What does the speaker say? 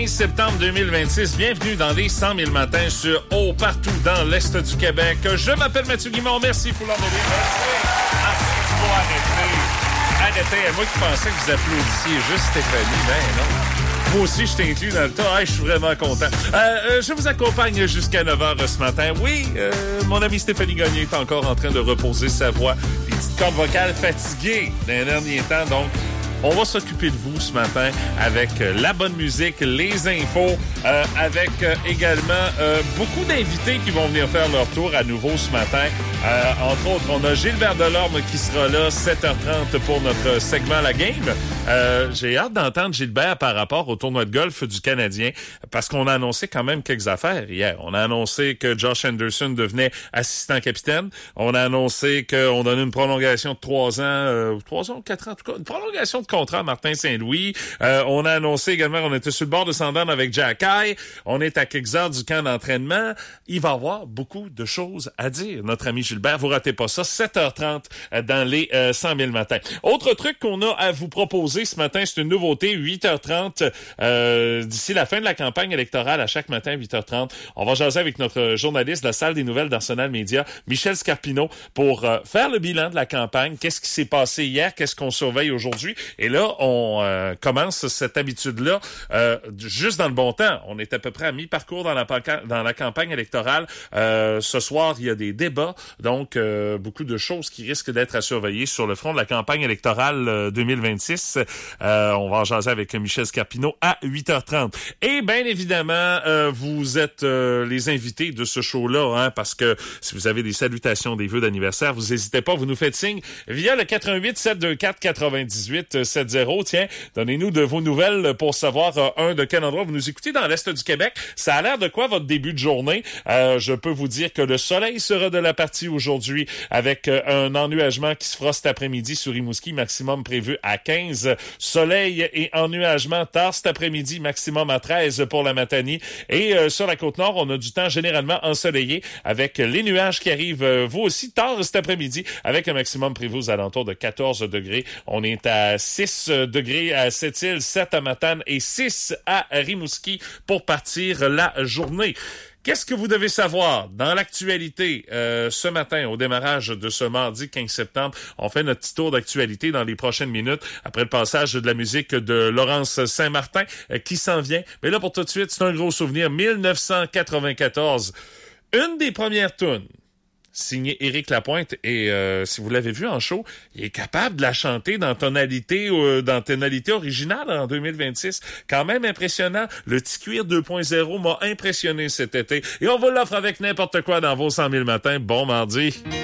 Septembre 2026, bienvenue dans les 100 000 matins sur partout dans l'Est du Québec. Je m'appelle Mathieu Guimond, merci Foulard de Merci. Faut arrêter. Moi qui pensais que vous applaudissiez juste Stéphanie, ben non. Moi aussi, je t'inclus dans le tas. Je suis vraiment content. Je vous accompagne jusqu'à 9h ce matin. Oui, mon ami Stéphanie Gagné est encore en train de reposer sa voix. Les petites cordes vocales fatiguées d'un dernier temps, donc on va s'occuper de vous ce matin avec la bonne musique, les infos, avec également beaucoup d'invités qui vont venir faire leur tour à nouveau ce matin. Entre autres, on a Gilbert Delorme qui sera là 7h30 pour notre segment La Game. J'ai hâte d'entendre Gilbert par rapport au tournoi de golf du Canadien parce qu'on a annoncé quand même quelques affaires hier. On a annoncé que Josh Anderson devenait assistant capitaine. On a annoncé qu'on donnait une prolongation de 3 ans, 4 ans en tout cas, une prolongation de contrat à Martin Saint-Louis. On a annoncé également qu'on était sur le bord de s'entendre avec Jack High. On est à quelques heures du camp d'entraînement. Il va y avoir beaucoup de choses à dire, notre ami Gilbert. Vous ratez pas ça. 7h30 dans les 100 000 matins. Autre truc qu'on a à vous proposer ce matin, c'est une nouveauté. 8h30 d'ici la fin de la campagne électorale à chaque matin, 8h30. On va jaser avec notre journaliste de la salle des nouvelles d'Arsenal Média, Michel Scarpino, pour faire le bilan de la campagne. Qu'est-ce qui s'est passé hier? Qu'est-ce qu'on surveille aujourd'hui? Et là, on commence cette habitude-là juste dans le bon temps. On est à peu près à mi-parcours dans la campagne électorale. Ce soir, il y a des débats, donc beaucoup de choses qui risquent d'être à surveiller sur le front de la campagne électorale 2026. On va en jaser avec Michel Scarpino à 8h30. Et bien évidemment, vous êtes les invités de ce show-là, hein, parce que si vous avez des salutations, des vœux d'anniversaire, vous n'hésitez pas, vous nous faites signe via le 88 724 98 70. Tiens, donnez-nous de vos nouvelles pour savoir, de quel endroit vous nous écoutez dans l'Est du Québec. Ça a l'air de quoi votre début de journée? Je peux vous dire que le soleil sera de la partie aujourd'hui avec un ennuagement qui se fera cet après-midi sur Rimouski, maximum prévu à 15. Soleil et ennuagement tard cet après-midi, maximum à 13 pour la Matanie. Et sur la Côte-Nord, on a du temps généralement ensoleillé avec les nuages qui arrivent, vous aussi, tard cet après-midi, avec un maximum prévu aux alentours de 14 degrés. On est à 6 degrés à Sept-Îles, 7 à Matane et 6 à Rimouski pour partir la journée. Qu'est-ce que vous devez savoir dans l'actualité ce matin au démarrage de ce mardi 15 septembre? On fait notre petit tour d'actualité dans les prochaines minutes après le passage de la musique de Laurence Saint-Martin qui s'en vient. Mais là, pour tout de suite, c'est un gros souvenir. 1994, une des premières tunes signé Éric Lapointe, et si vous l'avez vu en show, il est capable de la chanter dans tonalité originale en 2026. Quand même impressionnant. Le petit cuir 2.0 m'a impressionné cet été. Et on vous l'offre avec n'importe quoi dans vos 100 000 matins. Bon mardi.